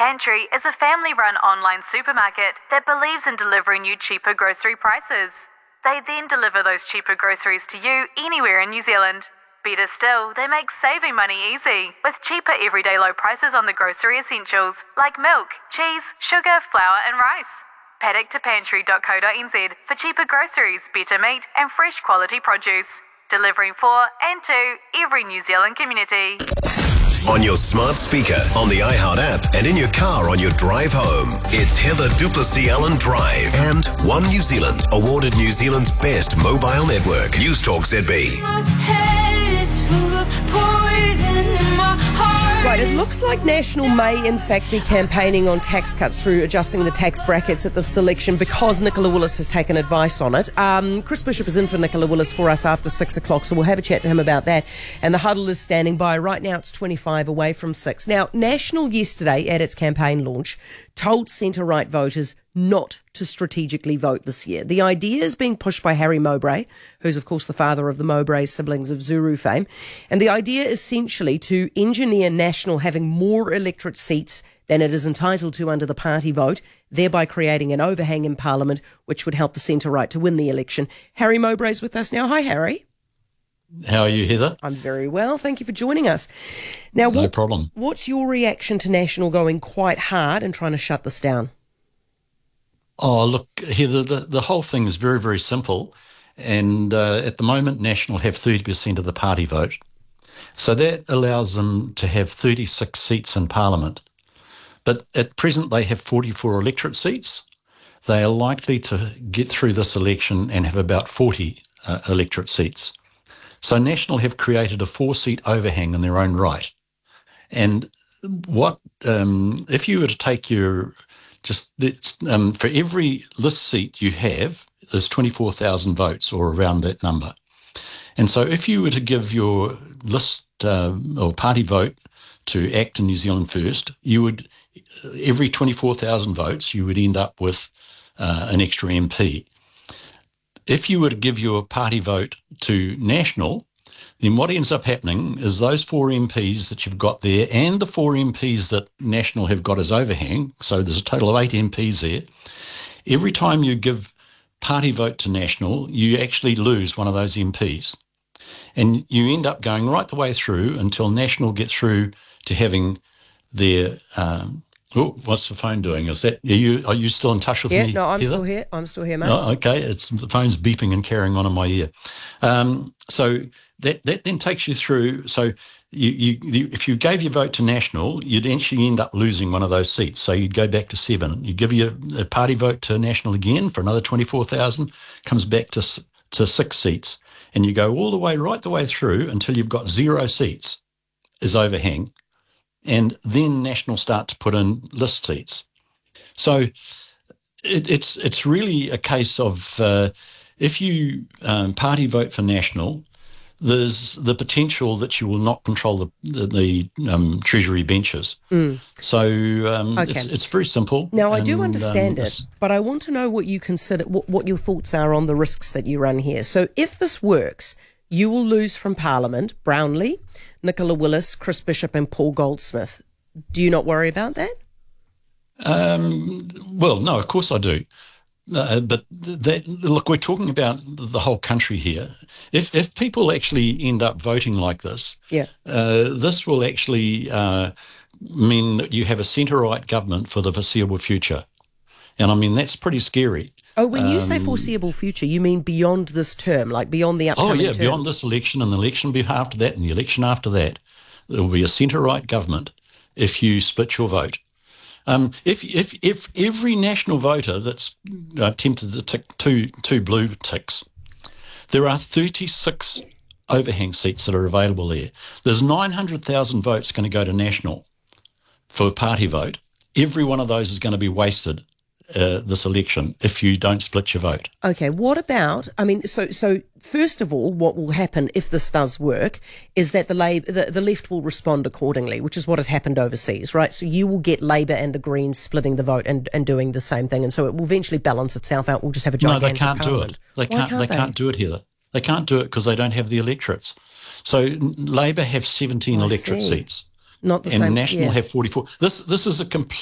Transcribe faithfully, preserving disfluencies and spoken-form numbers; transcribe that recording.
Pantry is a family-run online supermarket that believes in delivering you cheaper grocery prices. They then deliver those cheaper groceries to you anywhere in New Zealand. Better still, they make saving money easy, with cheaper everyday low prices on the grocery essentials like milk, cheese, sugar, flour and rice. Paddock to pantry dot co dot n z for cheaper groceries, better meat and fresh quality produce. Delivering for and to every New Zealand community. On your smart speaker, on the iHeart app, and in your car on your drive home. It's Heather Duplessis Allen Drive and One New Zealand, awarded New Zealand's best mobile network. Newstalk Z B. My head is full of poison in my heart. Right, it looks like National may in fact be campaigning on tax cuts through adjusting the tax brackets at this election because Nicola Willis has taken advice on it. Um, Chris Bishop is in for Nicola Willis for us after six o'clock, so we'll have a chat to him about that. And the huddle is standing by. Right now it's twenty-five away from six. Now, National yesterday at its campaign launch told centre-right voters not to strategically vote this year. The idea is being pushed by Harry Mowbray, who's of course the father of the Mowbray siblings of Zuru fame. And the idea essentially to engineer National having more electorate seats than it is entitled to under the party vote, thereby creating an overhang in Parliament, which would help the centre-right to win the election. Harry Mowbray's with us now. Hi, Harry. How are you, Heather? I'm very well. Thank you for joining us. Now, no what, problem. What's your reaction to National going quite hard and trying to shut this down? Oh, look, Heather, the, the whole thing is very, very simple. And uh, at the moment, National have thirty percent of the party vote. So that allows them to have thirty-six seats in Parliament. But at present, they have forty-four electorate seats. They are likely to get through this election and have about forty uh, electorate seats. So National have created a four-seat overhang in their own right. And what um, if you were to take your just um, for every list seat you have, there's twenty-four thousand votes or around that number. And so if you were to give your list uh, or party vote to ACT in New Zealand First, you would, every twenty-four thousand votes, you would end up with uh, an extra M P. If you were to give your party vote to National, then what ends up happening is those four M Ps that you've got there and the four M Ps that National have got as overhang, so there's a total of eight M Ps there, every time you give party vote to National, you actually lose one of those M Ps. And you end up going right the way through until National get through to having their... Um, oh, what's the phone doing? Is that... Are you, are you still in touch with yeah, me, no, I'm Heather? still here. I'm still here, mate. Oh, okay, it's the phone's beeping and carrying on in my ear. Um, so that that then takes you through. So you, you, you if you gave your vote to National, you'd actually end up losing one of those seats. So you'd go back to seven. You give your a party vote to National again for another twenty-four thousand, comes back to to six seats, and you go all the way right the way through until you've got zero seats as overhang, and then National start to put in list seats. So It, it's it's really a case of uh, if you um, party vote for National, there's the potential that you will not control the the, the um, Treasury benches. Mm. So um, okay. it's, it's very simple. Now, I and, do understand um, it, but I want to know what you consider, what, what your thoughts are on the risks that you run here. So if this works, you will lose from Parliament Brownlee, Nicola Willis, Chris Bishop and Paul Goldsmith. Do you not worry about that? Um, well, no, of course I do. Uh, but that, look, we're talking about the whole country here. If if people actually end up voting like this, yeah, uh, this will actually uh, mean that you have a centre-right government for the foreseeable future. And I mean, that's pretty scary. Oh, when you um, say foreseeable future, you mean beyond this term, like beyond the upcoming term? Oh, yeah, term. beyond this election and the election after that and the election after that. There will be a centre-right government if you split your vote. Um, if if if every National voter that's uh, tempted to tick two two blue ticks, there are thirty-six overhang seats that are available there. There's nine hundred thousand votes going to go to National for a party vote. Every one of those is going to be wasted uh, this election if you don't split your vote. Okay, what about, I mean, so so first of all, what will happen if this does work is that the, Lab, the, the left will respond accordingly, which is what has happened overseas, right? So you will get Labour and the Greens splitting the vote and, and doing the same thing, and so it will eventually balance itself out. We'll just have a gigantic No, they can't parliament. do it. They Why can't, can't they, they can't do it here. They can't do it because they don't have the electorates. So Labour have seventeen I electorate see. seats. Not the and same. National yeah. have forty-four. This this is a complete